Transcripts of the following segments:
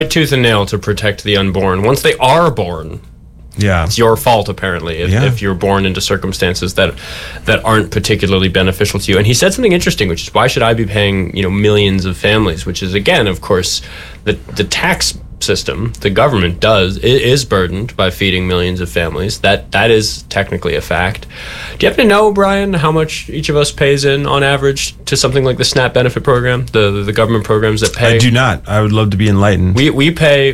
tooth and nail to protect the unborn. Once they are born, it's your fault, apparently, if you're born into circumstances that aren't particularly beneficial to you. And he said something interesting, which is, why should I be paying millions of families? Which is, again, of course, the tax system, the government is burdened by feeding millions of families. That is technically a fact. Do you happen to know, Brian, how much each of us pays in on average to something like the SNAP benefit program, the government programs that pay? I do not. I would love to be enlightened. We pay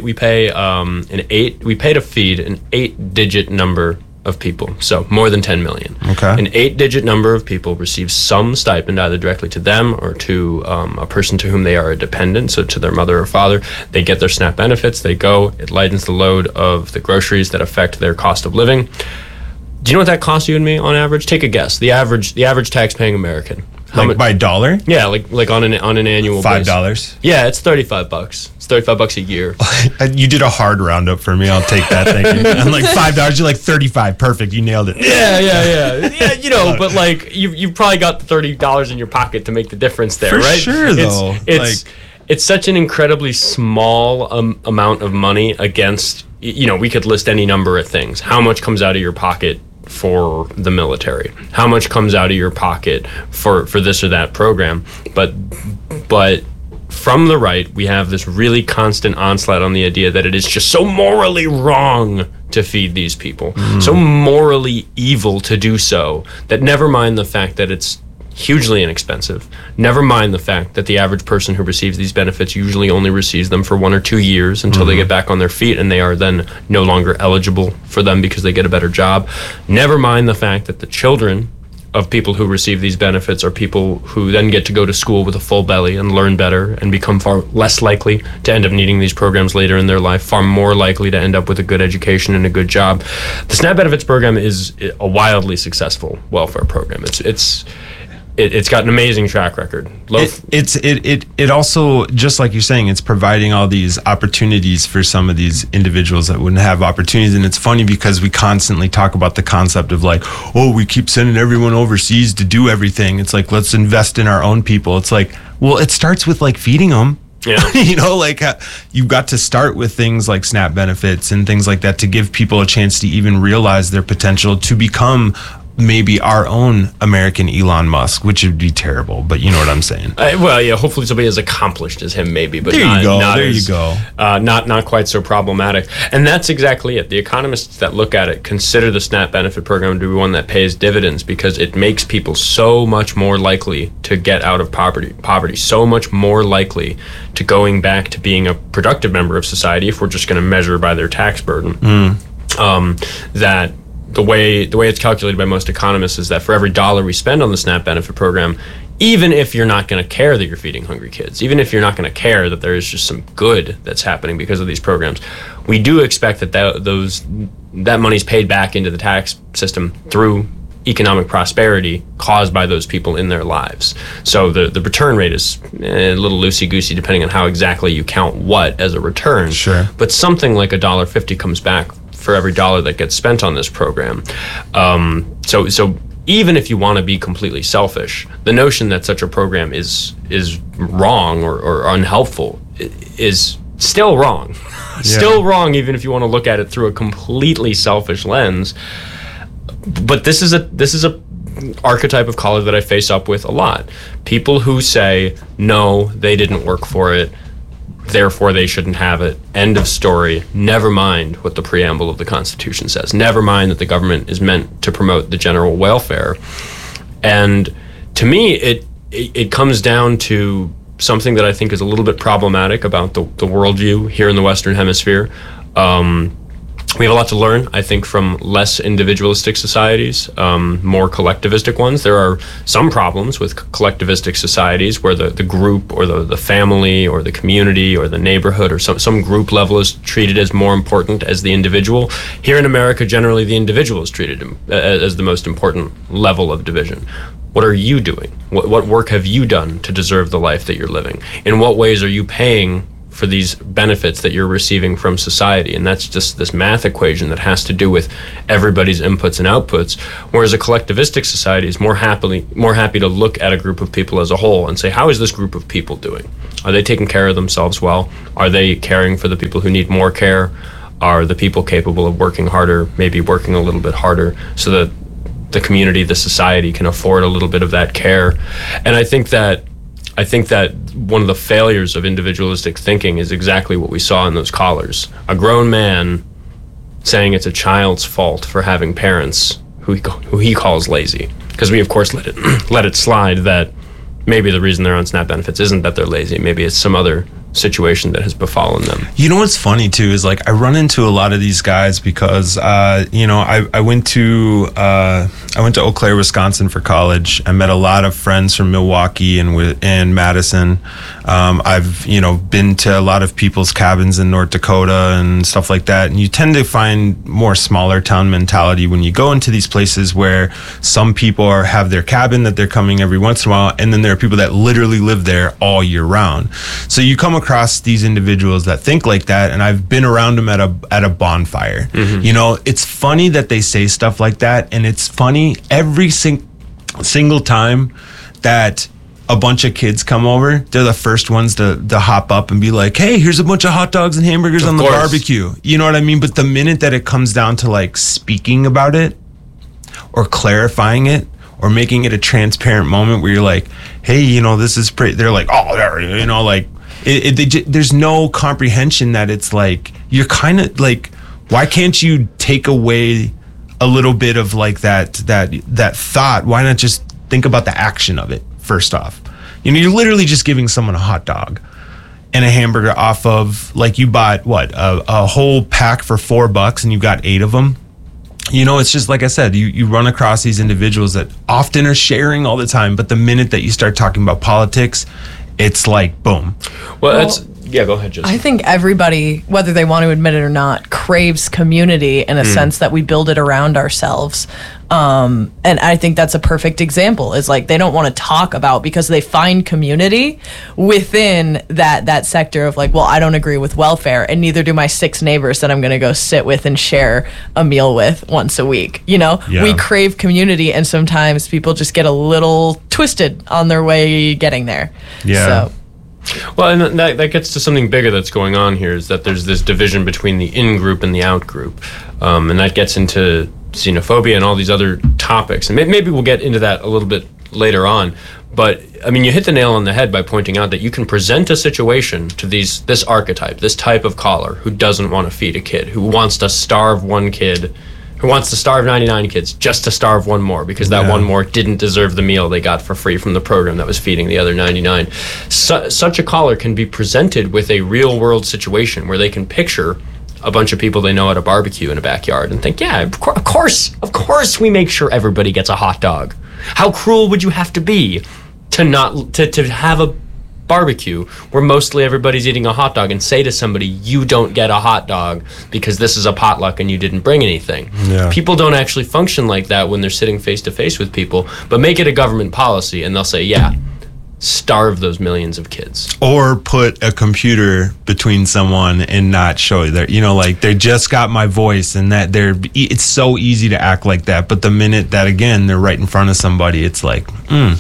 to feed an 8-digit number of people, so more than 10 million. Okay. An 8-digit number of people receive some stipend, either directly to them or to a person to whom they are a dependent, so to their mother or father. They get their SNAP benefits, they go, it lightens the load of the groceries that affect their cost of living. Do you know what that costs you and me on average? Take a guess. The average tax-paying American. By dollar? Yeah, like on an annual basis. $5? Yeah, it's $35. It's $35 a year. You did a hard roundup for me. I'll take that. Thank you. I'm like $5. You're like 35. Perfect. You nailed it. Yeah. But like you've probably got the $30 in your pocket to make the difference there, for right? Sure, though. It's such an incredibly small amount of money against. We could list any number of things. How much comes out of your pocket for the military? How much comes out of your pocket for this or that program? But from the right, we have this really constant onslaught on the idea that it is just so morally wrong to feed these people, so morally evil to do so, that never mind the fact that it's hugely inexpensive, never mind the fact that the average person who receives these benefits usually only receives them for 1 or 2 years until they get back on their feet, and they are then no longer eligible for them because they get a better job. Never mind the fact that the children of people who receive these benefits are people who then get to go to school with a full belly and learn better and become far less likely to end up needing these programs later in their life, far more likely to end up with a good education and a good job. The SNAP benefits program is a wildly successful welfare program. It's got an amazing track record. It also, just like you're saying, it's providing all these opportunities for some of these individuals that wouldn't have opportunities. And it's funny because we constantly talk about the concept of like, we keep sending everyone overseas to do everything. It's like, let's invest in our own people. It's like, well, it starts with like feeding them. Yeah. You've got to start with things like SNAP benefits and things like that to give people a chance to even realize their potential to become maybe our own American Elon Musk, which would be terrible, but you know what I'm saying. Hopefully somebody as accomplished as him, maybe, but there you go. Not quite so problematic. And that's exactly it. The economists that look at it consider the SNAP benefit program to be one that pays dividends because it makes people so much more likely to get out of poverty, so much more likely to going back to being a productive member of society, if we're just going to measure by their tax burden. That the way it's calculated by most economists is that for every dollar we spend on the SNAP benefit program, even if you're not going to care that you're feeding hungry kids, even if you're not going to care that there is just some good that's happening because of these programs, we do expect that money's paid back into the tax system through economic prosperity caused by those people in their lives. So the return rate is a little loosey-goosey depending on how exactly you count what as a return. Sure. But something like $1.50 comes back for every dollar that gets spent on this program. So even if you want to be completely selfish, the notion that such a program is wrong or unhelpful is still wrong. Still wrong, even if you want to look at it through a completely selfish lens. But this is a archetype of caller that I face up with a lot. People who say, no, they didn't work for it, therefore they shouldn't have it. End of story. Never mind what the preamble of the Constitution says. Never mind that the government is meant to promote the general welfare. And to me, it comes down to something that I think is a little bit problematic about the worldview here in the Western Hemisphere. We have a lot to learn, I think, from less individualistic societies, more collectivistic ones. There are some problems with collectivistic societies where the group or the family or the community or the neighborhood or some group level is treated as more important as the individual. Here in America, generally, the individual is treated as the most important level of division. What are you doing? What work have you done to deserve the life that you're living? In what ways are you paying for these benefits that you're receiving from society? And that's just this math equation that has to do with everybody's inputs and outputs, whereas a collectivistic society is more happy to look at a group of people as a whole and say, how is this group of people doing? Are they taking care of themselves well? Are they caring for the people who need more care? Are the people capable of working harder, maybe working a little bit harder, so that the community, the society can afford a little bit of that care? And I think that one of the failures of individualistic thinking is exactly what we saw in those collars. A grown man saying it's a child's fault for having parents who he calls lazy. Because we, of course, let it slide that maybe the reason they're on SNAP benefits isn't that they're lazy. Maybe it's some other situation that has befallen them. You know what's funny too is like I run into a lot of these guys because I went to Eau Claire, Wisconsin for college. I met a lot of friends from Milwaukee and Madison. I've been to a lot of people's cabins in North Dakota and stuff like that. And you tend to find more smaller town mentality when you go into these places where some people have their cabin that they're coming every once in a while, and then there are people that literally live there all year round. So you come across these individuals that think like that, and I've been around them at a bonfire. Mm-hmm. It's funny that they say stuff like that, and it's funny every single time that a bunch of kids come over, they're the first ones to hop up and be like, hey, here's a bunch of hot dogs and hamburgers on the barbecue. You know what I mean? But the minute that it comes down to like speaking about it or clarifying it or making it a transparent moment where you're like, hey, this is pretty, they're like, oh, like, there's no comprehension that it's like, you're kind of like, why can't you take away a little bit of like that thought? Why not just think about the action of it first off? You're literally just giving someone a hot dog and a hamburger off of, like, you bought a whole pack for $4 and you got 8 of them. It's just like I said, you run across these individuals that often are sharing all the time, but the minute that you start talking about politics, it's like, boom. Well, go ahead, Joseph. I think everybody, whether they want to admit it or not, craves community in a sense that we build it around ourselves. And I think that's a perfect example, is like they don't want to talk about, because they find community within that sector of like, well, I don't agree with welfare, and neither do my 6 neighbors that I'm going to go sit with and share a meal with once a week. Yeah. We crave community, and sometimes people just get a little twisted on their way getting there. Yeah. So. Well, and that gets to something bigger that's going on here, is that there's this division between the in-group and the out-group. And that gets into xenophobia and all these other topics. And maybe we'll get into that a little bit later on. But, I mean, you hit the nail on the head by pointing out that you can present a situation to this archetype, this type of caller who doesn't want to feed a kid, who wants to starve one kid, who wants to starve 99 kids just to starve one more because that one more didn't deserve the meal they got for free from the program that was feeding the other 99. Such a caller can be presented with a real world situation where they can picture a bunch of people they know at a barbecue in a backyard and think, yeah, of course we make sure everybody gets a hot dog. How cruel would you have to be to have a barbecue where mostly everybody's eating a hot dog and say to somebody, you don't get a hot dog because this is a potluck and you didn't bring anything. Yeah. People don't actually function like that when they're sitting face to face with people, but make it a government policy and they'll say, yeah, starve those millions of kids. Or put a computer between someone and not show their, like they just got my voice, and that it's so easy to act like that. But the minute that, again, they're right in front of somebody, it's like,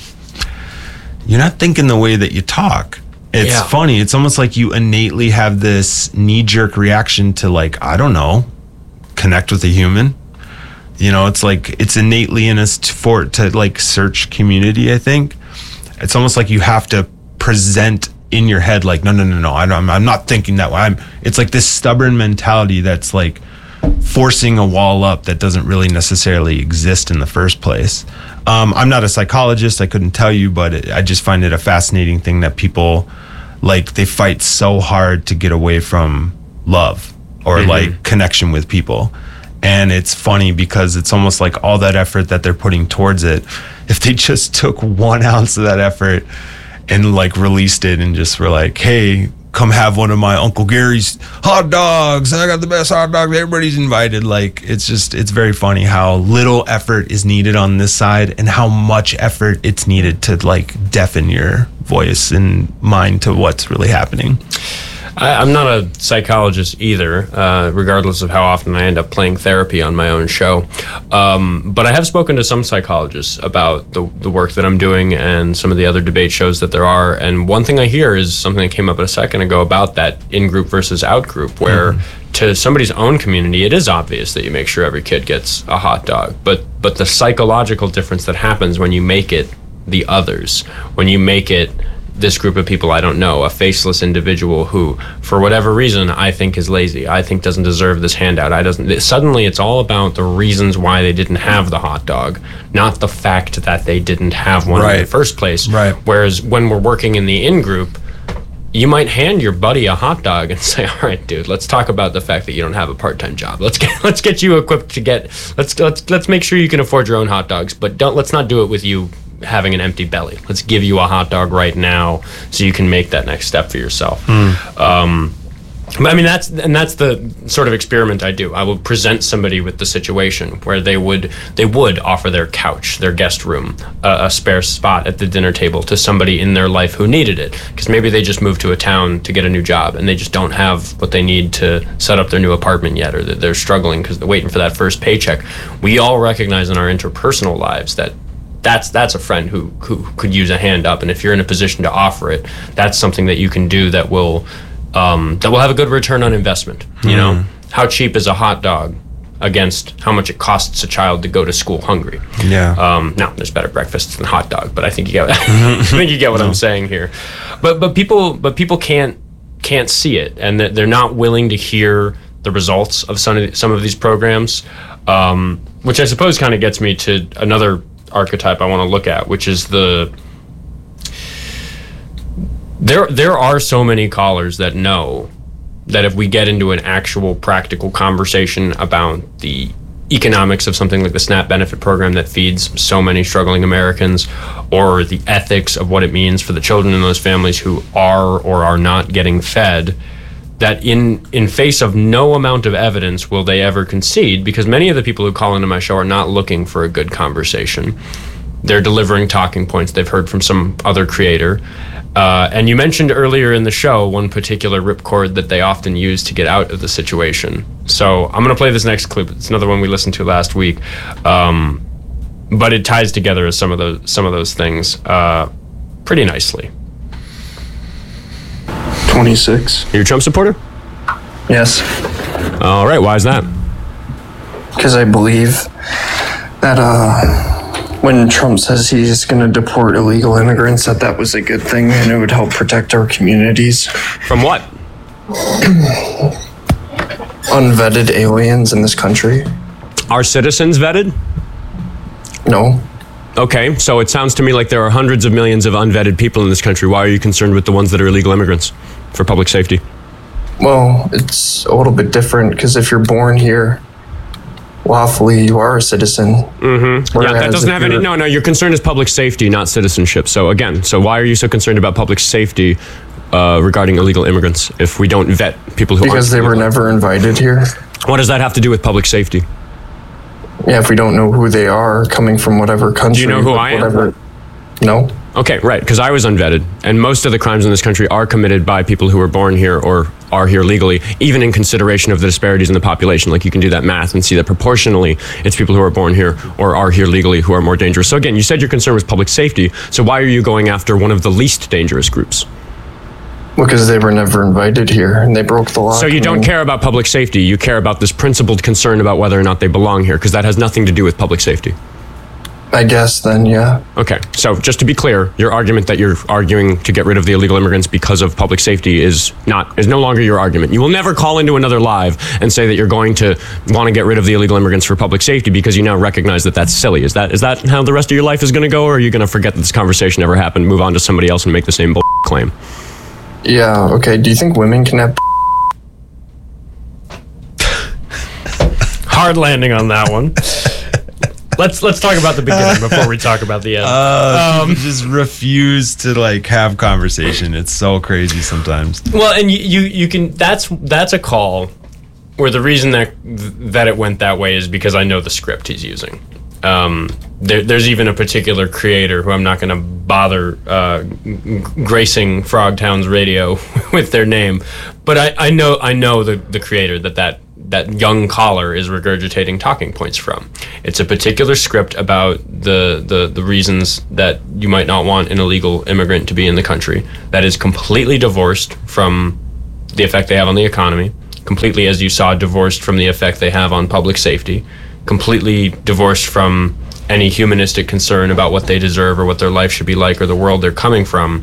you're not thinking the way that you talk. It's funny. It's almost like you innately have this knee-jerk reaction to, like, I don't know, connect with a human. It's like it's innately in us to like search community, I think. It's almost like you have to present in your head like, no, I'm not thinking that way. It's like this stubborn mentality that's like forcing a wall up that doesn't really necessarily exist in the first place. I'm not a psychologist, I couldn't tell you, but I just find it a fascinating thing that people, like, they fight so hard to get away from love or like connection with people. And it's funny because it's almost like all that effort that they're putting towards it, if they just took 1 ounce of that effort and like released it and just were like, hey, come have one of my Uncle Gary's hot dogs. I got the best hot dogs. Everybody's invited. Like, it's very funny how little effort is needed on this side and how much effort it's needed to like deafen your voice and mind to what's really happening. I'm not a psychologist either, regardless of how often I end up playing therapy on my own show. But I have spoken to some psychologists about the work that I'm doing and some of the other debate shows that there are. And one thing I hear is something that came up a second ago about that in-group versus out-group, where to somebody's own community, it is obvious that you make sure every kid gets a hot dog. But the psychological difference that happens when you make it the others, when you make it this group of people I don't know, a faceless individual who, for whatever reason, I think is lazy, I think doesn't deserve this handout, suddenly it's all about the reasons why they didn't have the hot dog, not the fact that they didn't have one in the first place. Right. Whereas when we're working in the in-group, you might hand your buddy a hot dog and say, all right, dude, let's talk about the fact that you don't have a part-time job. Let's get you equipped to let's make sure you can afford your own hot dogs, but let's not do it with you having an empty belly. Let's give you a hot dog right now so you can make that next step for yourself. But I mean, that's the sort of experiment I do. I will present somebody with the situation where they would offer their couch, their guest room, a spare spot at the dinner table to somebody in their life who needed it, because maybe they just moved to a town to get a new job and they just don't have what they need to set up their new apartment yet, or that they're struggling because they're waiting for that first paycheck. We all recognize in our interpersonal lives that that's a friend who could use a hand up, and if you're in a position to offer it, that's something that you can do that will have a good return on investment. You know, how cheap is a hot dog against how much it costs a child to go to school hungry? Yeah. Now there's better breakfasts than hot dog, but I think you get I think you get what I'm saying here. But people can't see it, and they're not willing to hear the results of some of these programs, which I suppose kind of gets me to another archetype I want to look at, which is there are so many callers that know that if we get into an actual practical conversation about the economics of something like the SNAP benefit program that feeds so many struggling Americans, or the ethics of what it means for the children in those families who are or are not getting fed, that in face of no amount of evidence will they ever concede, because many of the people who call into my show are not looking for a good conversation. They're delivering talking points they've heard from some other creator. And you mentioned earlier in the show one particular ripcord that they often use to get out of the situation. So I'm going to play this next clip. It's another one we listened to last week. But it ties together some of those things pretty nicely. 26. You're a Trump supporter? Yes. All right. Why is that? Because I believe that when Trump says he's going to deport illegal immigrants, that was a good thing, and it would help protect our communities. From what? Unvetted aliens in this country. Are citizens vetted? No. Okay, so it sounds to me like there are hundreds of millions of unvetted people in this country. Why are you concerned with the ones that are illegal immigrants for public safety? Well, it's a little bit different, because if you're born here lawfully, you are a citizen. Mm-hmm. Yeah, that doesn't have any... No, your concern is public safety, not citizenship. So again, why are you so concerned about public safety regarding illegal immigrants if we don't vet people who aren't? Because they were never invited here. What does that have to do with public safety? Yeah, if we don't know who they are, coming from whatever country. Do you know who I am? No. Okay, right, because I was unvetted, and most of the crimes in this country are committed by people who were born here or are here legally, even in consideration of the disparities in the population. Like, you can do that math and see that proportionally it's people who are born here or are here legally who are more dangerous. So again, you said your concern was public safety, so why are you going after one of the least dangerous groups? Because they were never invited here and they broke the law. So you don't care about public safety, you care about this principled concern about whether or not they belong here, because that has nothing to do with public safety. I guess then, yeah. Okay, so just to be clear, your argument that you're arguing to get rid of the illegal immigrants because of public safety is no longer your argument. You will never call into another live and say that you're going to want to get rid of the illegal immigrants for public safety because you now recognize that that's silly. Is that how the rest of your life is going to go, or are you going to forget that this conversation ever happened, move on to somebody else and make the same claim? Yeah, okay. Do you think women can have... Hard landing on that one. Let's talk about the beginning before we talk about the end. People just refuse to have conversation. It's so crazy sometimes. Well, and you can that's a call where the reason that it went that way is because I know the script he's using. There's even a particular creator who I'm not going to bother gracing Frogtown's radio with their name, but I know the creator that young caller is regurgitating talking points from. It's a particular script about the reasons that you might not want an illegal immigrant to be in the country that is completely divorced from the effect they have on the economy, completely, as you saw, divorced from the effect they have on public safety, completely divorced from any humanistic concern about what they deserve or what their life should be like or the world they're coming from.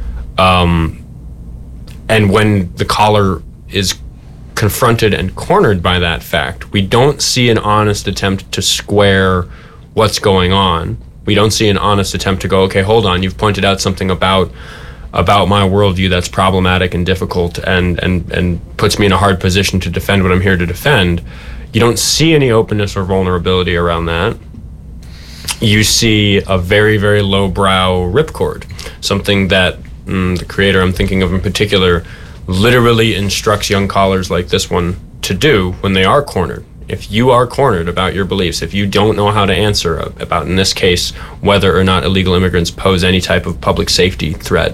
And when the caller is confronted and cornered by that fact, we don't see an honest attempt to square what's going on. We don't see an honest attempt to go, okay, hold on, you've pointed out something about my worldview that's problematic and difficult and puts me in a hard position to defend what I'm here to defend. You don't see any openness or vulnerability around that. You see a very, very lowbrow ripcord, something that the creator I'm thinking of in particular literally instructs young callers like this one to do when they are cornered. If you are cornered about your beliefs, if you don't know how to answer about, in this case, whether or not illegal immigrants pose any type of public safety threat,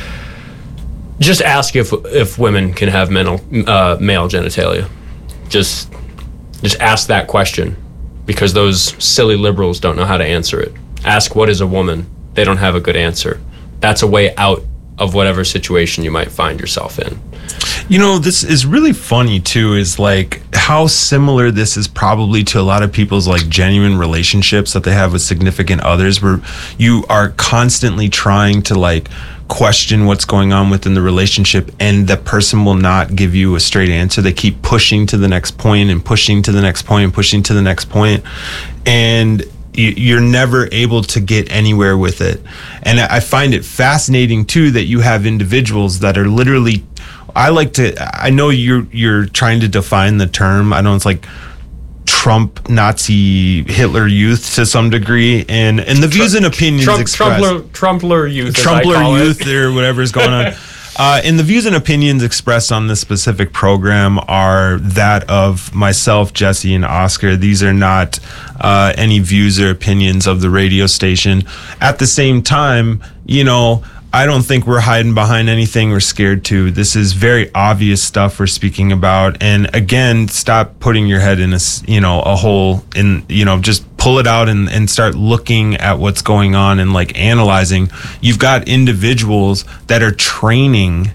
just ask if women can have male genitalia. Just ask that question, because those silly liberals don't know how to answer it. Ask, what is a woman? They don't have a good answer. That's a way out of whatever situation you might find yourself in. You know, this is really funny too, is like how similar this is probably to a lot of people's like genuine relationships that they have with significant others, where you are constantly trying to like question what's going on within the relationship and the person will not give you a straight answer. They keep pushing to the next point and pushing to the next point and pushing to the next point, and you're never able to get anywhere with it. And I find it fascinating too that you have individuals that are literally, I know you're trying to define the term. I know it's like Trump, Nazi, Hitler youth to some degree, and the views and opinions expressed. Trumpler youth, Trumpler youth, or whatever is going on. And the views and opinions expressed on this specific program are that of myself, Jesse, and Oscar. These are not any views or opinions of the radio station. At the same time, you know, I don't think we're hiding behind anything we're scared to. This is very obvious stuff we're speaking about. And again, stop putting your head in a hole, and, just pull it out and start looking at what's going on and like analyzing. You've got individuals that are training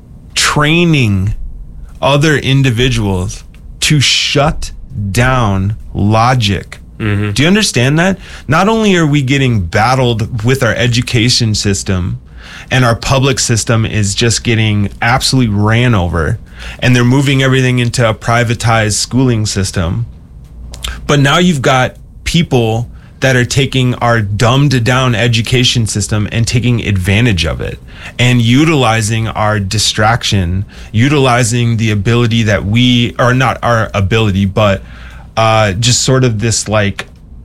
other individuals to shut down logic. Mm-hmm. Do you understand that? Not only are we getting battled with our education system, and our public system is just getting absolutely ran over, and they're moving everything into a privatized schooling system. But now you've got people that are taking our dumbed down education system and taking advantage of it and utilizing our distraction, utilizing the ability that we, or not our ability, but just sort of this like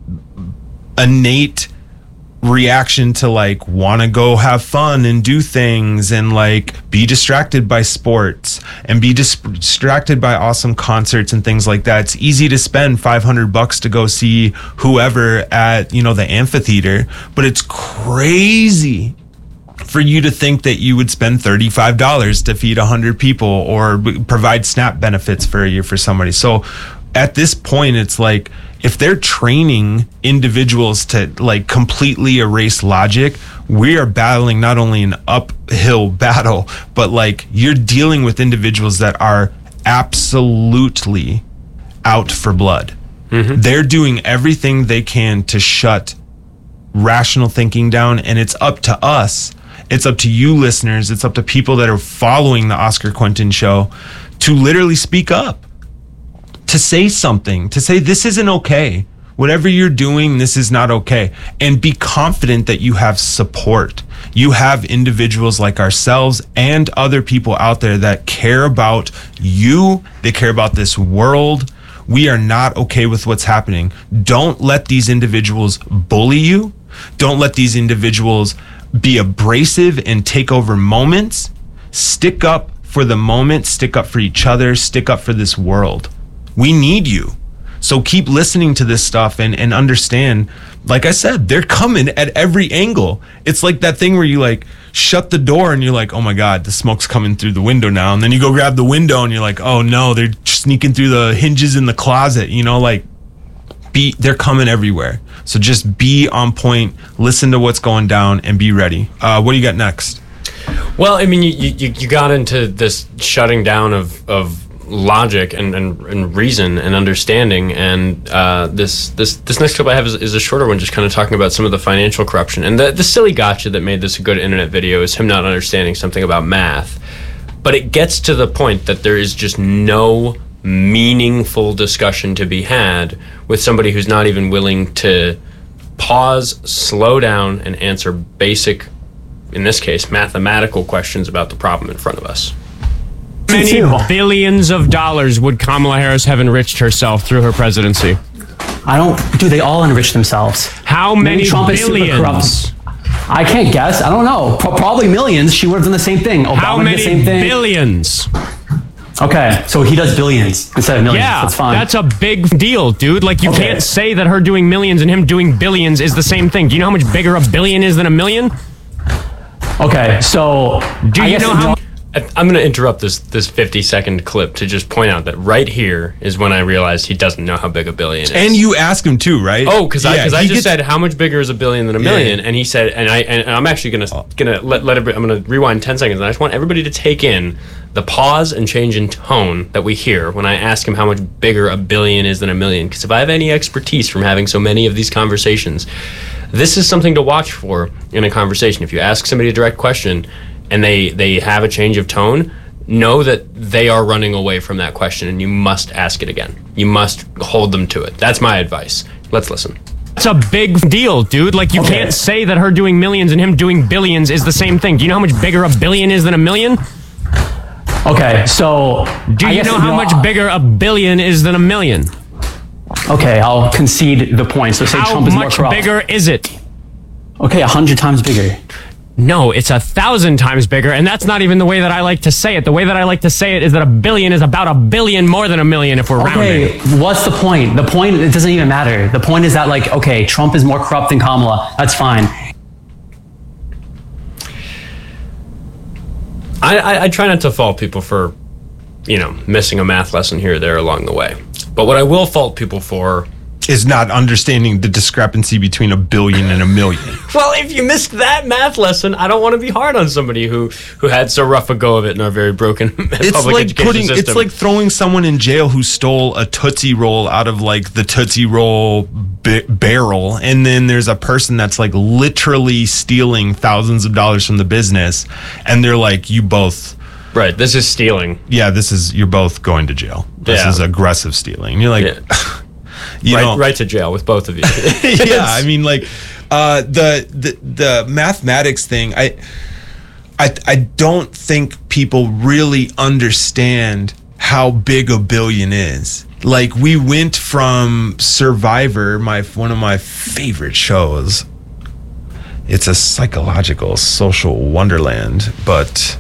innate reaction to like want to go have fun and do things and like be distracted by sports and be distracted by awesome concerts and things like that. It's easy to spend $500 to go see whoever at the amphitheater, but it's crazy for you to think that you would spend $35 to feed 100 people or provide SNAP benefits for a year for somebody. So at this point, it's like, if they're training individuals to like completely erase logic, we are battling not only an uphill battle, but like you're dealing with individuals that are absolutely out for blood. Mm-hmm. They're doing everything they can to shut rational thinking down, and it's up to us. It's up to you listeners. It's up to people that are following the Oscar Quentin show to literally speak up. To say something, to say this isn't okay. Whatever you're doing, this is not okay. And be confident that you have support. You have individuals like ourselves and other people out there that care about you. They care about this world. We are not okay with what's happening. Don't let these individuals bully you. Don't let these individuals be abrasive and take over moments. Stick up for the moment. Stick up for each other. Stick up for this world. We need you. So keep listening to this stuff and understand, like I said, they're coming at every angle. It's like that thing where you like shut the door and you're like, oh my God, the smoke's coming through the window now. And then you go grab the window and you're like, oh no, they're sneaking through the hinges in the closet. You know, like they're coming everywhere. So just be on point, listen to what's going down, and be ready. What do you got next? Well, I mean, you got into this shutting down of logic and reason and understanding, and this next clip I have is a shorter one, just kind of talking about some of the financial corruption. And the silly gotcha that made this a good internet video is him not understanding something about math. But it gets to the point that there is just no meaningful discussion to be had with somebody who's not even willing to pause, slow down, and answer basic, in this case, mathematical questions about the problem in front of us. How many billions of dollars would Kamala Harris have enriched herself through her presidency? They all enrich themselves. How many billions? I can't guess. I don't know. Probably millions. She would have done the same thing. Obama How many did the same thing. Billions? Okay, so he does billions instead of millions. Yeah, that's fine. That's a big deal, dude. Like, you can't say that her doing millions and him doing billions is the same thing. Do you know how much bigger a billion is than a million? Okay, so do you know how? I'm going to interrupt this 50-second clip to just point out that right here is when I realized he doesn't know how big a billion is. And you asked him too, right? Oh, because I just said how much bigger is a billion than a million, and he said, and I'm actually gonna let I'm gonna rewind 10 seconds, and I just want everybody to take in the pause and change in tone that we hear when I ask him how much bigger a billion is than a million. Because if I have any expertise from having so many of these conversations, this is something to watch for in a conversation. If you ask somebody a direct question and they have a change of tone, know that they are running away from that question, and you must ask it again. You must hold them to it. That's my advice. Let's listen. It's a big deal, dude. Like, you can't say that her doing millions and him doing billions is the same thing. Do you know how much bigger a billion is than a million? Okay, so do you know how much bigger a billion is than a million? Okay, I'll concede the point. So say Trump is more corrupt. How much bigger is it? Okay, 100 times bigger. No, it's 1,000 times bigger, and that's not even the way that I like to say it. The way that I like to say it is that a billion is about a billion more than a million if we're rounding. Okay, what's the point? The point, it doesn't even matter. The point is that, like, okay, Trump is more corrupt than Kamala. That's fine. I try not to fault people for, missing a math lesson here or there along the way. But what I will fault people for is not understanding the discrepancy between a billion and a million. Well, if you missed that math lesson, I don't want to be hard on somebody who had so rough a go of it in our very broken public education system. It's like throwing someone in jail who stole a Tootsie Roll out of like the Tootsie Roll barrel, and then there's a person that's like literally stealing thousands of dollars from the business, and they're like, you both. Right, this is stealing. Yeah, you're both going to jail. This is aggressive stealing. And you're like, right to jail with both of you. Yeah, I mean, like the mathematics thing. I don't think people really understand how big a billion is. Like, we went from Survivor, one of my favorite shows. It's a psychological social wonderland, but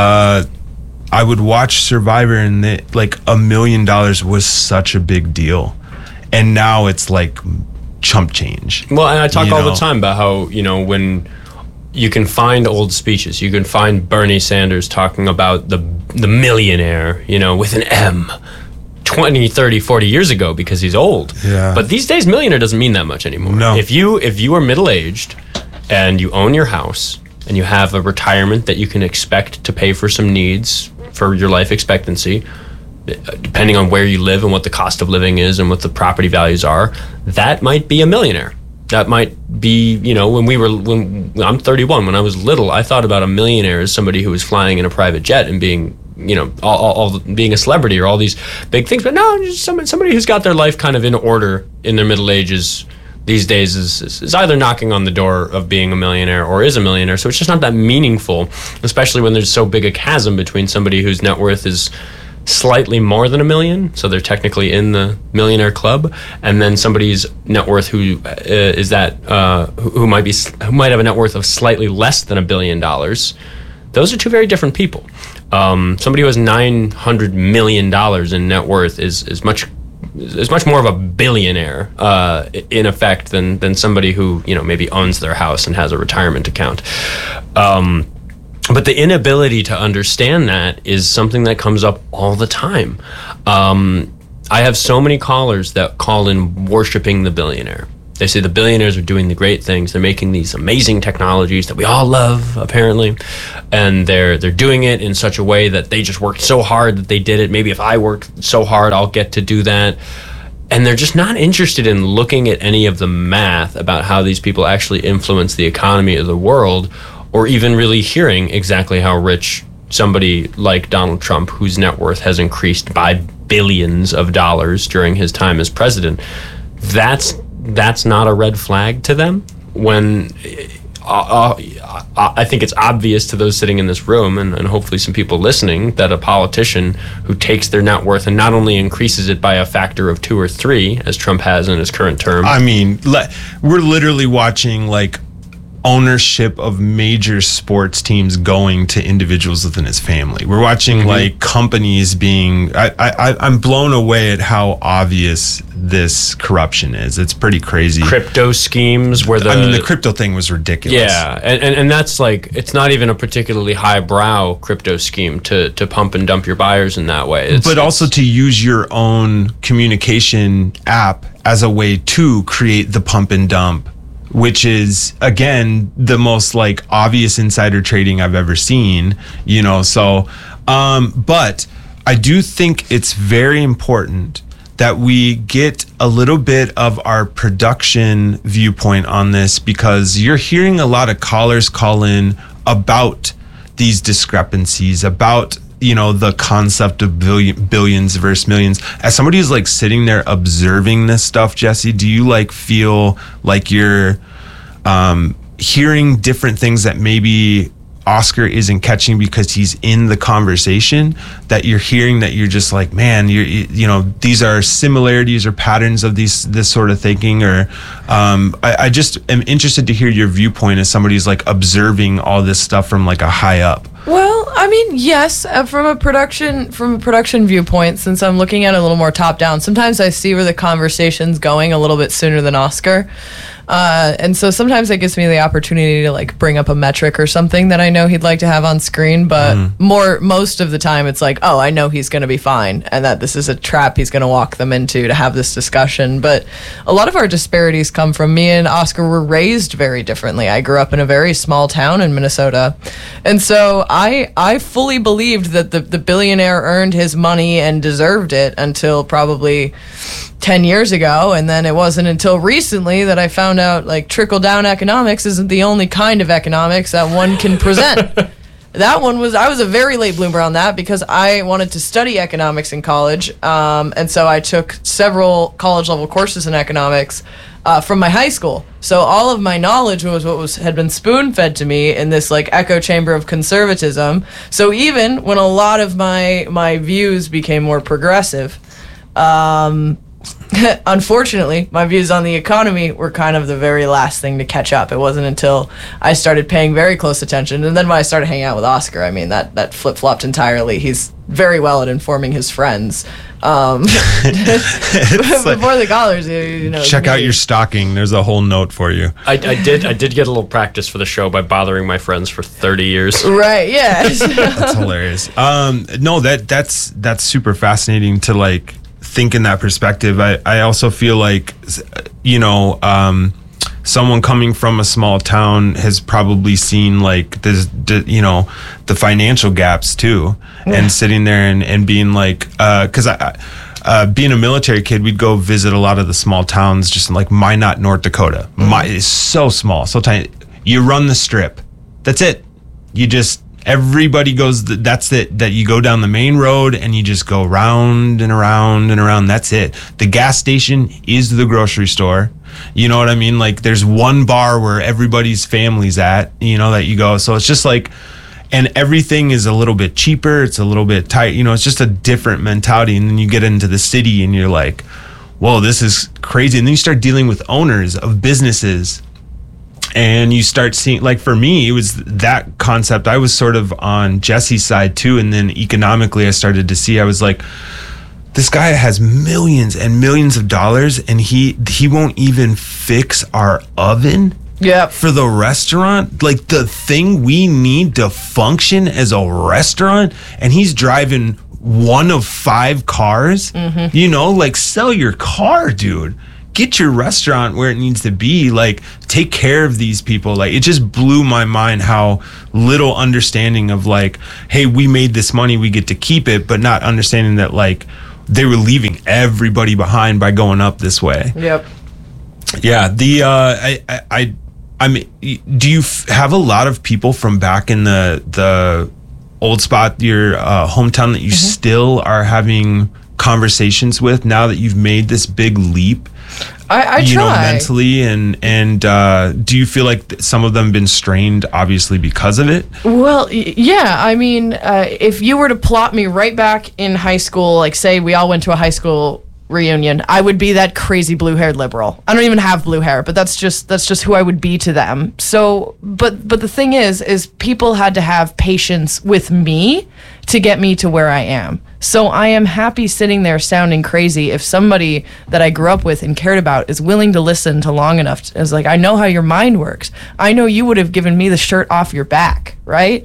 I would watch Survivor, and like $1 million was such a big deal. And now it's like chump change. Well, and I talk all the time about how, when you can find old speeches, you can find Bernie Sanders talking about the millionaire, with an M, 20, 30, 40 years ago because he's old. Yeah. But these days, millionaire doesn't mean that much anymore. No. If you are middle-aged and you own your house and you have a retirement that you can expect to pay for some needs for your life expectancy, depending on where you live and what the cost of living is and what the property values are, that might be a millionaire. That might be, when I'm 31, when I was little, I thought about a millionaire as somebody who was flying in a private jet and being, all being a celebrity or all these big things. But no, just somebody who's got their life kind of in order in their middle ages these days is either knocking on the door of being a millionaire or is a millionaire. So it's just not that meaningful, especially when there's so big a chasm between somebody whose net worth is slightly more than $1 million, so they're technically in the millionaire club, and then somebody's net worth who might have a net worth of slightly less than $1 billion. Those are two very different people. Somebody who has $900 million in net worth is much is much more of a billionaire in effect than somebody who, you know, maybe owns their house and has a retirement account. But the inability to understand that is something that comes up all the time. I have so many callers that call in worshiping the billionaire. They say the billionaires are doing the great things. They're making these amazing technologies that we all love, apparently. And they're doing it in such a way that they just worked so hard that they did it. Maybe if I work so hard, I'll get to do that. And they're just not interested in looking at any of the math about how these people actually influence the economy of the world, or even really hearing exactly how rich somebody like Donald Trump, whose net worth has increased by billions of dollars during his time as president. That's not a red flag to them, when I think it's obvious to those sitting in this room and hopefully some people listening that a politician who takes their net worth and not only increases it by a factor of 2 or 3, as Trump has in his current term. I mean, we're literally watching like ownership of major sports teams going to individuals within his family. We're watching like companies being, I'm blown away at how obvious this corruption is. It's pretty crazy. Crypto schemes where the crypto thing was ridiculous. Yeah, and that's like, it's not even a particularly highbrow crypto scheme to pump and dump your buyers in that way. But also to use your own communication app as a way to create the pump and dump, which is, again, the most like obvious insider trading I've ever seen, you know. So but I do think it's very important that we get a little bit of our production viewpoint on this, because you're hearing a lot of callers call in about these discrepancies, about, you know, the concept of billions versus millions. As somebody who's like sitting there observing this stuff, Jesse, do you like feel like you're hearing different things that maybe Oscar isn't catching because he's in the conversation, that you're hearing, that you're just like, man, you know, these are similarities or patterns of this sort of thinking? Or I just am interested to hear your viewpoint as somebody who's like observing all this stuff from like a high up. Well, I mean, yes, from a production viewpoint, since I'm looking at it a little more top down, sometimes I see where the conversation's going a little bit sooner than Oscar. And so sometimes that gives me the opportunity to like bring up a metric or something that I know he'd like to have on screen, but most of the time it's like, oh, I know he's going to be fine and that this is a trap he's going to walk them into to have this discussion. But a lot of our disparities come from me and Oscar were raised very differently. I grew up in a very small town in Minnesota. And so I fully believed that the billionaire earned his money and deserved it until probably 10 years ago, and then it wasn't until recently that I found out like trickle-down economics isn't the only kind of economics that one can present. I was a very late bloomer on that because I wanted to study economics in college, and so I took several college-level courses in economics from my high school. So all of my knowledge was what had been spoon-fed to me in this like echo chamber of conservatism. So even when a lot of my views became more progressive, unfortunately, my views on the economy were kind of the very last thing to catch up. It wasn't until I started paying very close attention, and then when I started hanging out with Oscar, I mean, that flip-flopped entirely. He's very well at informing his friends. Before the callers, you know. Check out your stocking. There's a whole note for you. I did get a little practice for the show by bothering my friends for 30 years. Right, yeah. That's hilarious. No, that's super fascinating to like think in that perspective. I also feel like, you know, someone coming from a small town has probably seen like this, you know, the financial gaps too, and sitting there and being like, because being a military kid, we'd go visit a lot of the small towns, just in like Minot, North Dakota. It's so small, so tiny. You run the strip. That's it. You just, everybody goes, that's it, that you go down the main road and you just go round and around and around. That's it. The gas station is the grocery store. You know what I mean? Like there's one bar where everybody's family's at, you know, that you go. So it's just like, and everything is a little bit cheaper. It's a little bit tight. You know, it's just a different mentality. And then you get into the city and you're like, whoa, this is crazy. And then you start dealing with owners of businesses. And you start seeing, like for me, it was that concept. I was sort of on Jesse's side too. And then economically, I started to see, I was like, this guy has millions and millions of dollars, and he won't even fix our oven for the restaurant, like the thing we need to function as a restaurant, and he's driving one of 5 cars. You know, like, sell your car, dude. Get your restaurant where it needs to be. Like, take care of these people. Like, it just blew my mind how little understanding of, like, hey, we made this money, we get to keep it, but not understanding that, like, they were leaving everybody behind by going up this way. Yeah. I mean, do you have a lot of people from back in the old spot, your hometown, that you still are having conversations with now that you've made this big leap? I you try. know, mentally, and do you feel like some of them have been strained, obviously, because of it? Well, yeah. I mean, if you were to plot me right back in high school, like, say we all went to a high school reunion, I would be that crazy blue-haired liberal. I don't even have blue hair, but that's just who I would be to them. So, but the thing is people had to have patience with me to get me to where I am. So I am happy sitting there sounding crazy if somebody that I grew up with and cared about is willing to listen to long enough. It's like, I know how your mind works. I know you would have given me the shirt off your back, right?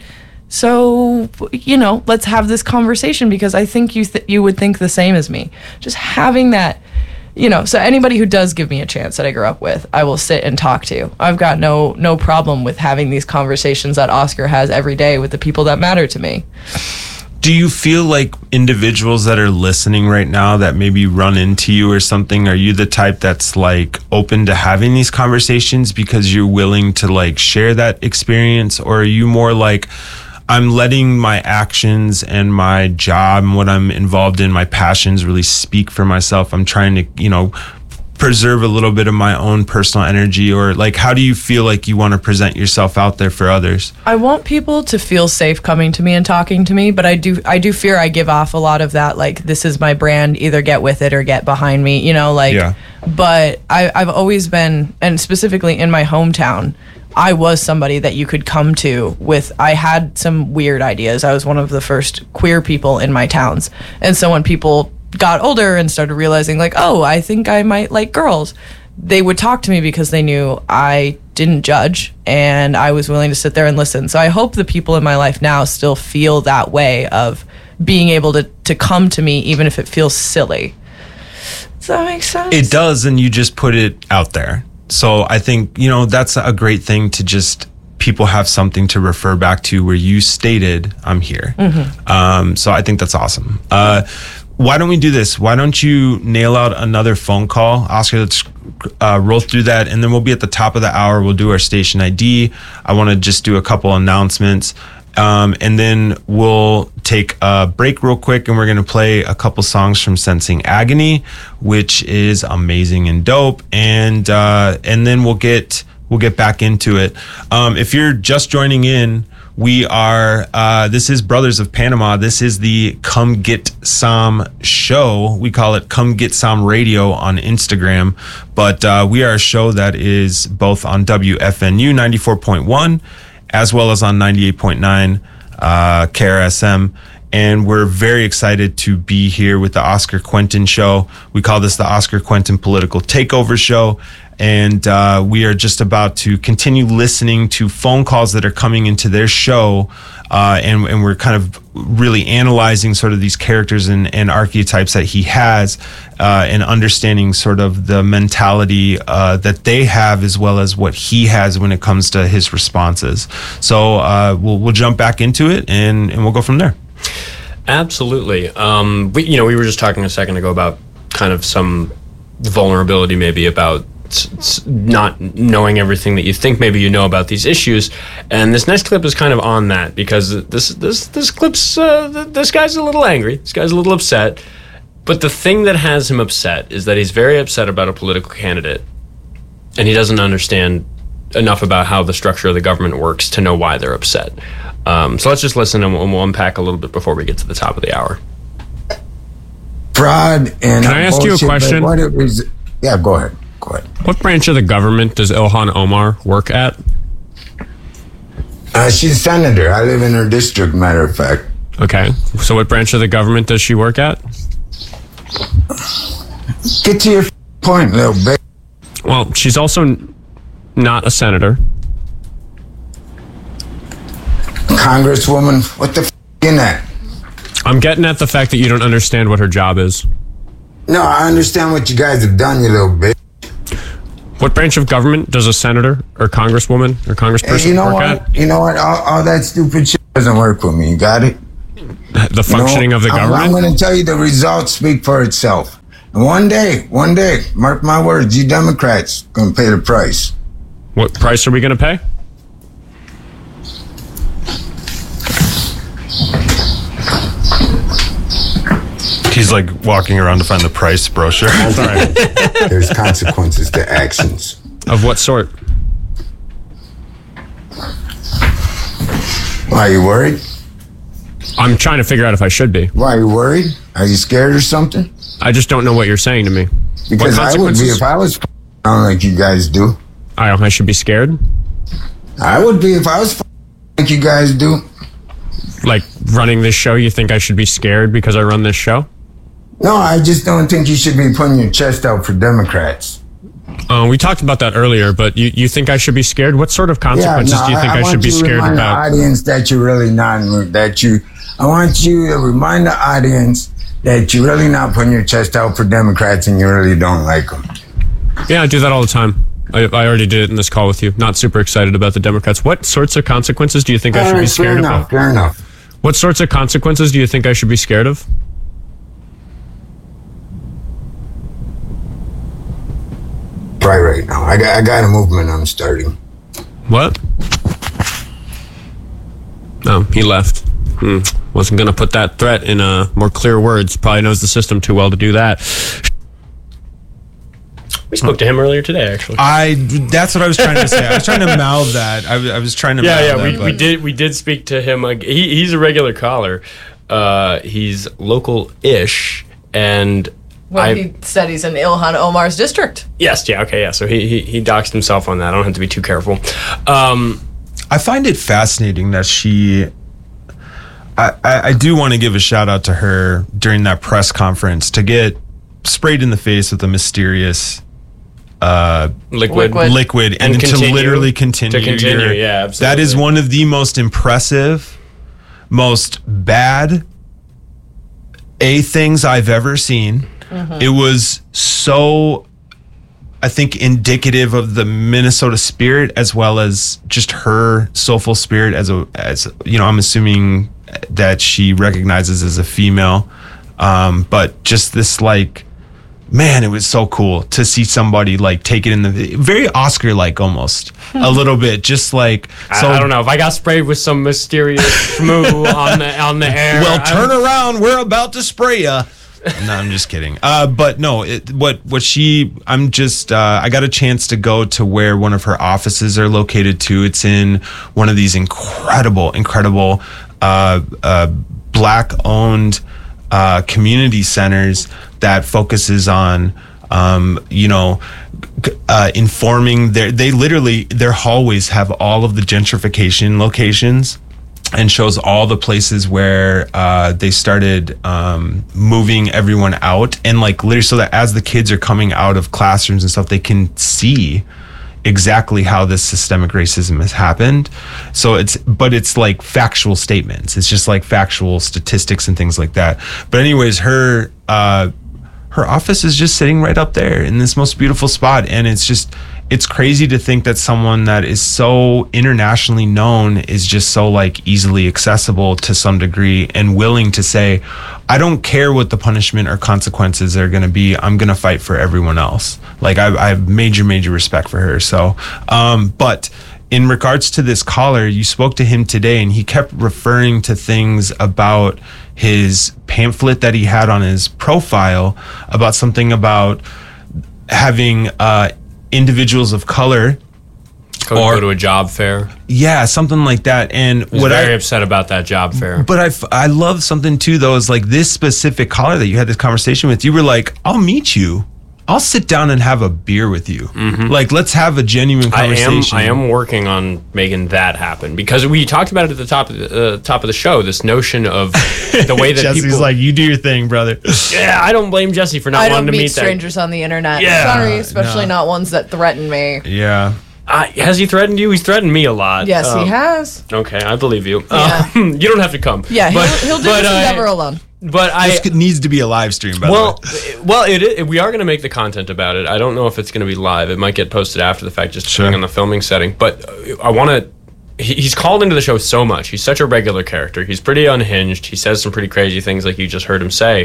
So, you know, let's have this conversation, because I think you would think the same as me. Just having that, you know, so anybody who does give me a chance that I grew up with, I will sit and talk to. I've got no problem with having these conversations that Oscar has every day with the people that matter to me. Do you feel like individuals that are listening right now that maybe run into you or something, are you the type that's like open to having these conversations because you're willing to like share that experience? Or are you more like, I'm letting my actions and my job and what I'm involved in, my passions, really speak for myself? I'm trying to, you know, preserve a little bit of my own personal energy? Or like, how do you feel like you want to present yourself out there for others? I want people to feel safe coming to me and talking to me, but I do fear I give off a lot of that, like, this is my brand, either get with it or get behind me, you know, like, yeah. But I've always been, and specifically in my hometown, I was somebody that you could come to with, I had some weird ideas. I was one of the first queer people in my towns. And so when people got older and started realizing, like, oh, I think I might like girls, they would talk to me because they knew I didn't judge and I was willing to sit there and listen. So I hope the people in my life now still feel that way of being able to come to me even if it feels silly. Does that make sense? It does, and you just put it out there. So I think, you know, that's a great thing to just, people have something to refer back to where you stated, I'm here. Mm-hmm. So I think that's awesome. Why don't we do this? Why don't you nail out another phone call? Oscar, let's roll through that, and then we'll be at the top of the hour. We'll do our station ID. I want to just do a couple announcements, and then we'll take a break real quick, and we're going to play a couple songs from Sensing Agony, which is amazing and dope, and then we'll get back into it. If you're just joining in, we are, this is Brothers of Panama. This is the Come Get Some show. We call it Come Get Some Radio on Instagram. But we are a show that is both on WFNU 94.1 as well as on 98.9 KRSM. And we're very excited to be here with the Oscar Quentin show. We call this the Oscar Quentin Political Takeover Show. And we are just about to continue listening to phone calls that are coming into their show. And we're kind of really analyzing sort of these characters and archetypes that he has, and understanding sort of the mentality that they have as well as what he has when it comes to his responses. So we'll jump back into it and we'll go from there. Absolutely. We were just talking a second ago about kind of some vulnerability maybe about not knowing everything that you think maybe you know about these issues, and this next clip is kind of on that, because this clip's this guy's a little angry, this guy's a little upset, but the thing that has him upset is that he's very upset about a political candidate, and he doesn't understand enough about how the structure of the government works to know why they're upset. So let's just listen, and we'll unpack a little bit before we get to the top of the hour. Fraud and can I ask you a question? Yeah, go ahead. What branch of the government does Ilhan Omar work at? She's a senator. I live in her district, matter of fact. Okay. So what branch of the government does she work at? Get to your point, little bitch. Well, she's also not a senator. Congresswoman, what the in that? I'm getting at the fact that you don't understand what her job is. No, I understand what you guys have done, you little bitch. What branch of government does a senator or congresswoman or congressperson Hey, you know work what? at? You know what? All that stupid shit doesn't work with me. You got it? The functioning of the government? I'm going to tell you the results speak for itself. And one day, mark my words, you Democrats going to pay the price. What price are we going to pay? He's like walking around to find the price brochure. There's consequences to actions. Of what sort? Why, are you worried? I'm trying to figure out if I should be. Why, are you worried? Are you scared or something? I just don't know what you're saying to me. Because What I would be consequences? if I was like you guys do. I should be scared? I would be if I was like you guys do. Like running this show, you think I should be scared because I run this show? No, I just don't think you should be putting your chest out for Democrats. We talked about that earlier, but you think I should be scared? What sort of consequences do you think I should be scared I want you to remind about? the audience that you're really not, I want you to remind the audience that you're really not putting your chest out for Democrats and you really don't like them. Yeah, I do that all the time. I already did it in this call with you. Not super excited about the Democrats. What sorts of consequences do you think I should be scared of? Fair enough. What sorts of consequences do you think I should be scared of? Right now. I got a movement I'm starting. What? No, he left. Wasn't going to put that threat in more clear words. Probably knows the system too well to do that. We spoke to him earlier today, actually. That's what I was trying to say. I was trying to mouth that. I was trying to mouth that. We did speak to him. He's a regular caller. He's local-ish, and Well, he said he's in Ilhan Omar's district. Yes, yeah, okay, yeah. So he doxed himself on that. I don't have to be too careful. I find it fascinating that I do want to give a shout out to her during that press conference to get sprayed in the face with a mysterious liquid and to literally continue. To continue, yeah, absolutely. That is one of the most impressive, most bad things I've ever seen. It was so, I think, indicative of the Minnesota spirit as well as just her soulful spirit as I'm assuming that she recognizes as a female. But just this man, it was so cool to see somebody take it in the very Oscar-like almost a little bit, just I don't know if I got sprayed with some mysterious schmoo on the air. Well, turn around, we're about to spray ya. No, I'm just kidding. But no, I got a chance to go to where one of her offices are located too. It's in one of these incredible Black-owned community centers that focuses on, informing their hallways have all of the gentrification locations and shows all the places where they started moving everyone out, and literally so that as the kids are coming out of classrooms and stuff, they can see exactly how this systemic racism has happened. So it's factual statements. It's just factual statistics and things like that. But anyways, her office is just sitting right up there in this most beautiful spot, and it's crazy to think that someone that is so internationally known is just so easily accessible to some degree and willing to say, I don't care what the punishment or consequences are going to be. I'm going to fight for everyone else. I have major respect for her. So, but in regards to this caller, you spoke to him today and he kept referring to things about his pamphlet that he had on his profile about something about having, individuals of color go to a job fair. Yeah, something like that. And I was very upset about that job fair. But I love something too, though, is this specific caller that you had this conversation with. You were like, I'll meet you I'll sit down and have a beer with you. Like, let's have a genuine conversation. I am working on making that happen because we talked about it at the top of the show. This notion of the way that Jesse's people, like, you do your thing, brother. yeah, I don't blame Jesse for not I wanting don't to meet meet strangers on the internet. Yeah. Sorry, especially No. not ones that threaten me. Yeah. Has he threatened you? He's threatened me a lot. Yes, he has. Okay, I believe you. Yeah. You don't have to come. Yeah, he'll do this endeavor I, alone. but I This needs to be a live stream, by the way. well, we are going to make the content about it. I don't know if it's going to be live. It might get posted after the fact, just depending on the filming setting. But I want to. He's called into the show so much. He's such a regular character. He's pretty unhinged. He says some pretty crazy things, like you just heard him say.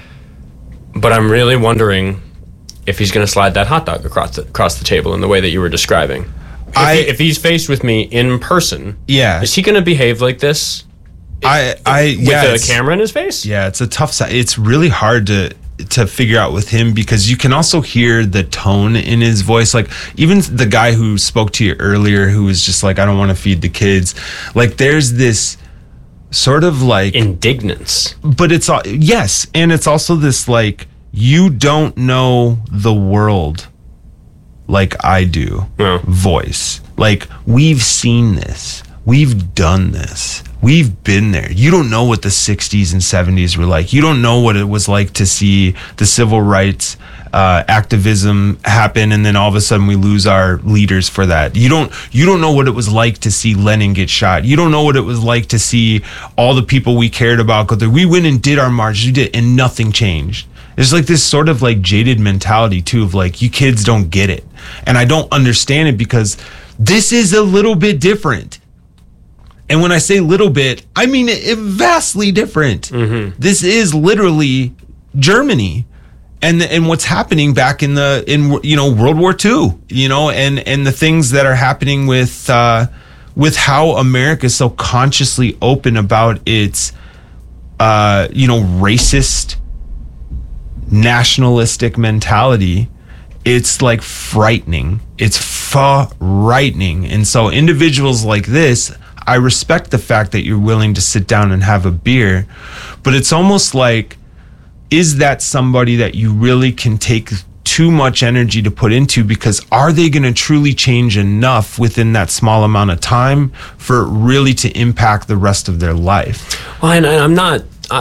But I'm really wondering if he's going to slide that hot dog across the table in the way that you were describing. If he's faced with me in person, Yeah. is he going to behave like this? With a camera in his face? Yeah, it's a tough side. It's really hard to figure out with him because you can also hear the tone in his voice. Like, even the guy who spoke to you earlier, who was just like, I don't want to feed the kids. Like, there's this sort of like indignance. But it's yes, and it's also this like, you don't know the world like I do. Yeah. Voice. Like, we've seen this. We've done this. We've been there. You don't know what the 60s and 70s were like. You don't know what it was like to see the civil rights activism happen, and then all of a sudden we lose our leaders for that. You don't know what it was like to see Lenin get shot. You don't know what it was like to see all the people we cared about go through. We went and did our marches, we did, and nothing changed. There's like this sort of like jaded mentality too of like, you kids don't get it. And I don't understand it because this is a little bit different. And when I say little bit, I mean it vastly different. This is literally Germany. And what's happening back in World War II, and the things that are happening with how America is so consciously open about its racist, nationalistic mentality. It's like frightening. It's frightening. And so individuals like this, I respect the fact that you're willing to sit down and have a beer, but it's almost like, is that somebody that you really can take too much energy to put into? Because are they going to truly change enough within that small amount of time for it really to impact the rest of their life? Well, and I'm not,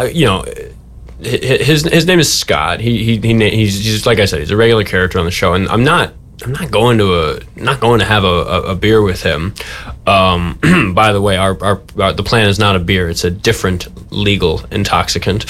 his name is Scott. He's just, like I said, he's a regular character on the show, and I'm not going to have a beer with him. By the way, our the plan is not a beer; it's a different legal intoxicant.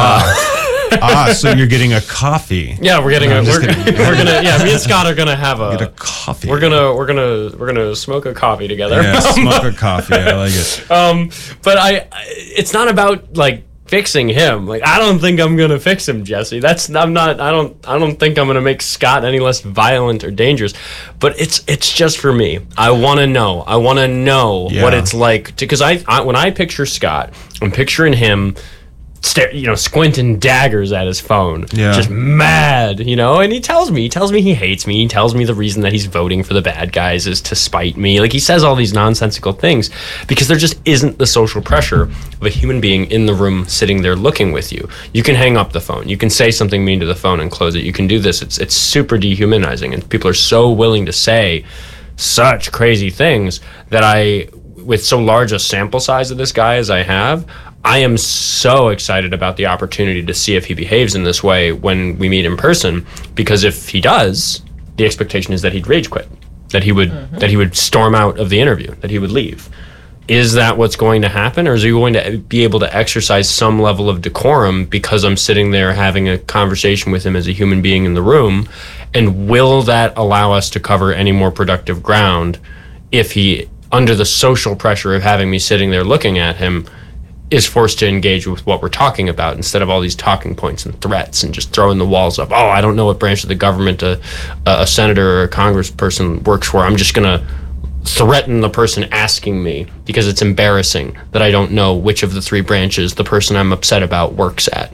So you're getting a coffee. Yeah, we're getting me and Scott are gonna have Get a coffee. We're gonna smoke a coffee together. Yeah, smoke a coffee. I like it. But it's not about like fixing him. Like, I don't think I'm gonna fix him, Jesse. I don't think I'm gonna make Scott any less violent or dangerous. But it's just for me. I want to know what it's like because I when I picture Scott, I'm picturing him squinting daggers at his phone, just mad, and he tells me he hates me. He tells me the reason that he's voting for the bad guys is to spite me. Like, he says all these nonsensical things because there just isn't the social pressure of a human being in the room sitting there looking with you. You can hang up the phone. You can say something mean to the phone and close it. You can do this. It's super dehumanizing, and people are so willing to say such crazy things that with so large a sample size of this guy as I have, I am so excited about the opportunity to see if he behaves in this way when we meet in person, because if he does, the expectation is that he'd rage quit, that he would storm out of the interview, that he would leave. Is that what's going to happen, or is he going to be able to exercise some level of decorum because I'm sitting there having a conversation with him as a human being in the room, and will that allow us to cover any more productive ground if he, under the social pressure of having me sitting there looking at him, is forced to engage with what we're talking about instead of all these talking points and threats and just throwing the walls up. Oh, I don't know what branch of the government a senator or a congressperson works for. I'm just going to threaten the person asking me because it's embarrassing that I don't know which of the three branches the person I'm upset about works at.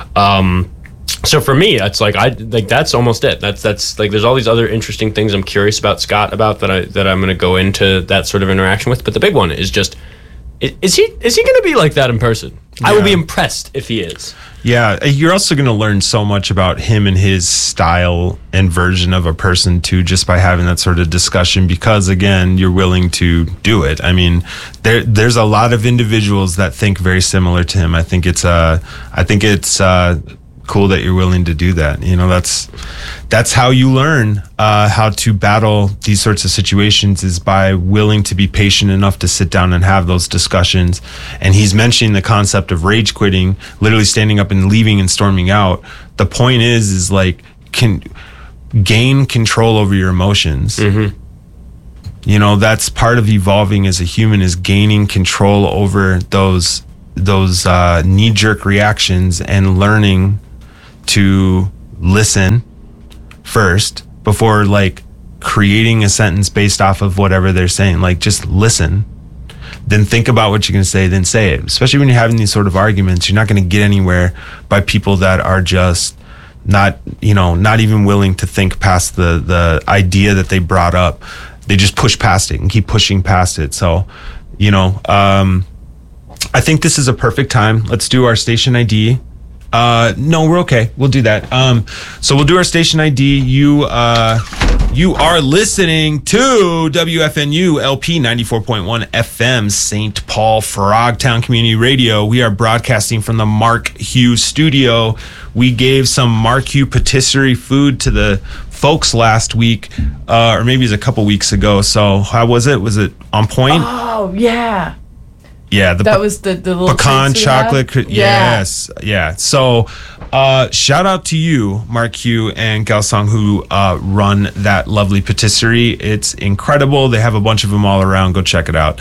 So for me, it's like that's almost it. That's like, there's all these other interesting things I'm curious about Scott about that I'm going to go into that sort of interaction with. But the big one is just, Is he going to be like that in person? I will be impressed if he is. Yeah, you're also going to learn so much about him and his style and version of a person too, just by having that sort of discussion. Because again, you're willing to do it. I mean, there's a lot of individuals that think very similar to him. I think it's cool that you're willing to do that. You know, that's how you learn how to battle these sorts of situations, is by willing to be patient enough to sit down and have those discussions. And he's mentioning the concept of rage quitting, literally standing up and leaving and storming out. The point is like, gain control over your emotions. Mm-hmm. You know, that's part of evolving as a human, is gaining control over those knee-jerk reactions and learning to listen first before like creating a sentence based off of whatever they're saying. Like, just listen, then think about what you're going to say, then say it. Especially when you're having these sort of arguments, you're not going to get anywhere by people that are just not even willing to think past the idea that they brought up. They just push past it and keep pushing past it. So, I think this is a perfect time. Let's do our station ID. No, we're okay. We'll do that. So we'll do our station ID. You are listening to WFNU LP 94.1 FM, St. Paul, Frogtown Community Radio. We are broadcasting from the Mark Hughes studio. We gave some Mark Hughes patisserie food to the folks last week, or maybe it was a couple weeks ago. So how was it? Was it on point? Oh, yeah. Yeah, that was the little pecan chocolate. Yeah. Yes, yeah. So, shout out to you, Mark Hugh and Galsong, who run that lovely patisserie. It's incredible. They have a bunch of them all around. Go check it out.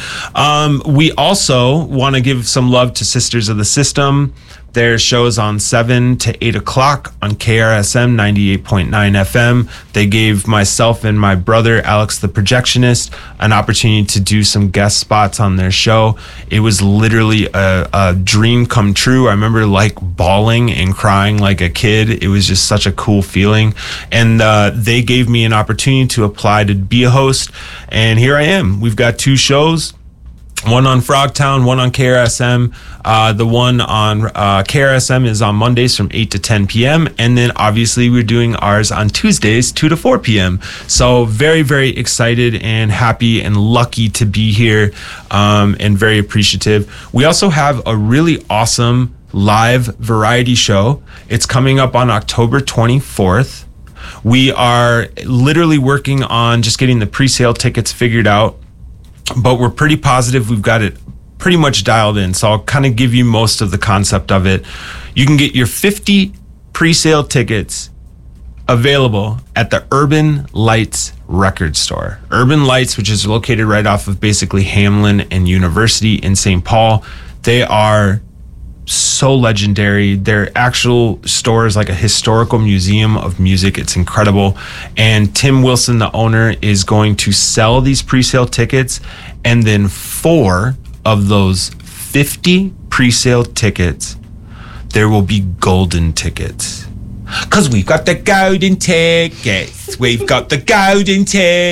We also want to give some love to Sisters of the System. Their shows on 7 to 8 o'clock on KRSM 98.9 FM. They gave myself and my brother, Alex the Projectionist, an opportunity to do some guest spots on their show. It was literally a dream come true. I remember like bawling and crying like a kid. It was just such a cool feeling. And they gave me an opportunity to apply to be a host. And here I am. We've got 2 shows. One on Frogtown, one on KRSM. The one on KRSM is on Mondays from 8 to 10 p.m. And then obviously we're doing ours on Tuesdays, 2 to 4 p.m. So very, very excited and happy and lucky to be here, and very appreciative. We also have a really awesome live variety show. It's coming up on October 24th. We are literally working on just getting the pre-sale tickets figured out, but we're pretty positive we've got it pretty much dialed in. So I'll kind of give you most of the concept of it. You can get your 50 pre-sale tickets available at the Urban Lights record store. Urban Lights, which is located right off of basically Hamlin and University in St. Paul. They are so legendary. Their actual store is like a historical museum of music. It's incredible. And Tim Wilson, the owner, is going to sell these pre-sale tickets, and then 4 of those 50 pre-sale tickets, there will be golden tickets. Because we've got the golden tickets. We've got the golden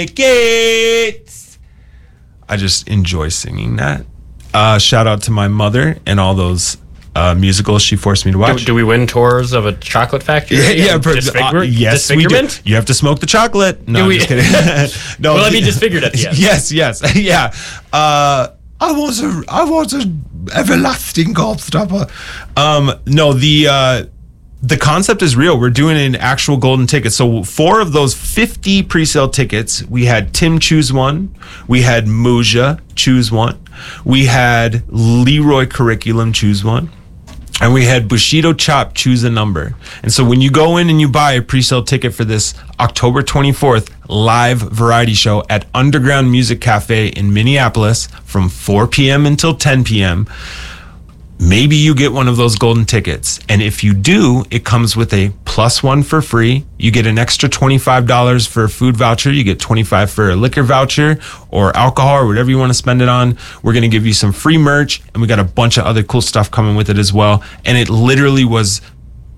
tickets. I just enjoy singing that. Shout out to my mother and all those musicals she forced me to watch. Do we win tours of a chocolate factory? Yeah, yes, we do. Disfigurement? You have to smoke the chocolate. No, I'm just kidding. No, Will I be disfigured at the end? Yes, yeah. I was a everlasting gobstopper. No, the concept is real. We're doing an actual golden ticket. So 4 of those 50 pre-sale tickets, we had Tim choose one. We had Muja choose one. We had Leroy Curriculum choose one. And we had Bushido Chop choose a number. And so when you go in and you buy a pre-sale ticket for this October 24th live variety show at Underground Music Cafe in Minneapolis from 4 p.m. until 10 p.m., maybe you get one of those golden tickets. And if you do, it comes with a +1 for free. You get an extra $25 for a food voucher. You get $25 for a liquor voucher or alcohol or whatever you want to spend it on. We're going to give you some free merch, and we got a bunch of other cool stuff coming with it as well. And it literally was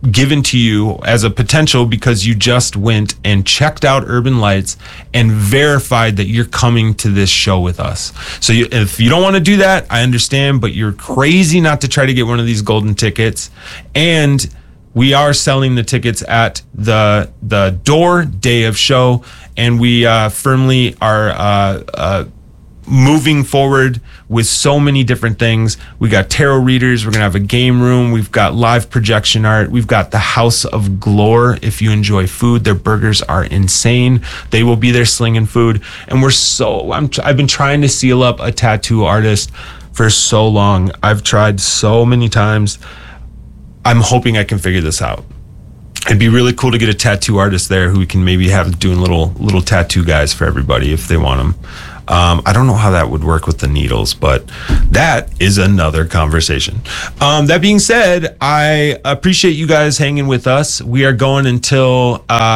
given to you as a potential because you just went and checked out Urban Lights and verified that you're coming to this show with us. So if you don't want to do that, I understand, but you're crazy not to try to get one of these golden tickets. And we are selling the tickets at the door day of show, and we firmly are moving forward with so many different things. We got tarot readers. We're going to have a game room. We've got live projection art. We've got the House of Glore. If you enjoy food, their burgers are insane. They will be there slinging food. And I've been trying to seal up a tattoo artist for so long. I've tried so many times. I'm hoping I can figure this out. It'd be really cool to get a tattoo artist there who we can maybe have doing little tattoo guys for everybody if they want them. I don't know how that would work with the needles, but that is another conversation. That being said, I appreciate you guys hanging with us. We are going until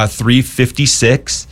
3:56.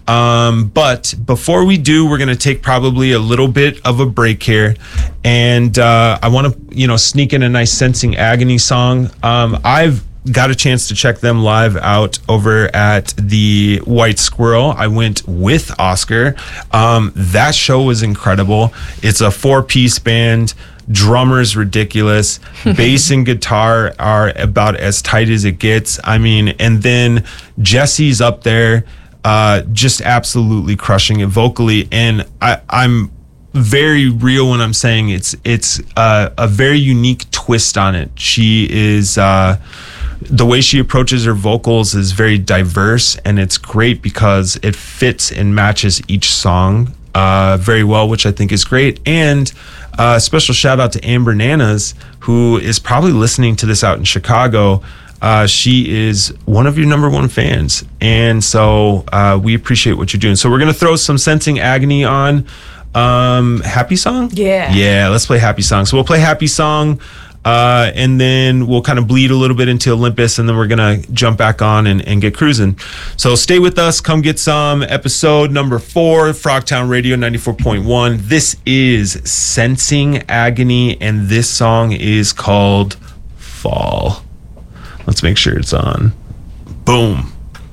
But before we do, we're going to take probably a little bit of a break here. And I want to, sneak in a nice Sensing Agony song. I've got a chance to check them live out over at the White Squirrel. I went with Oscar. That show was incredible. It's a 4-piece band. Drummer's ridiculous. Bass and guitar are about as tight as it gets. I mean, and then Jesse's up there, just absolutely crushing it vocally. And I'm very real when I'm saying it's a very unique twist on it. She is the way she approaches her vocals is very diverse, and it's great because it fits and matches each song very well, which I think is great. And special shout out to Amber Nanas, who is probably listening to this out in Chicago. She is one of your number one fans, and so we appreciate what you're doing. So we're gonna throw some Sensing Agony on. Happy Song? Yeah, let's play Happy Song. So we'll play Happy Song, and then we'll kind of bleed a little bit into Olympus, and then we're gonna jump back on and get cruising. So stay with us. Come get some. Episode number 4, Frogtown Radio 94.1. This is Sensing Agony, and this song is called Fall. Let's make sure it's on. Boom.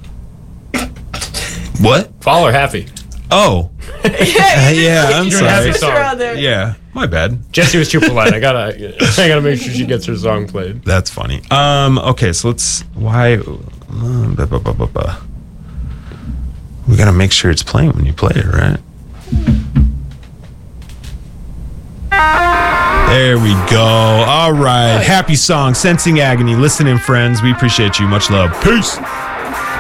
What? Fall or Happy? Oh. Yeah, I'm sorry. Happy song. Yeah, my bad. Jesse was too polite. I gotta make sure she gets her song played. That's funny. Okay, so let's we gotta make sure it's playing when you play it, right? There we go. All right. Happy Song, Sensing Agony. Listen in, friends. We appreciate you. Much love. Peace.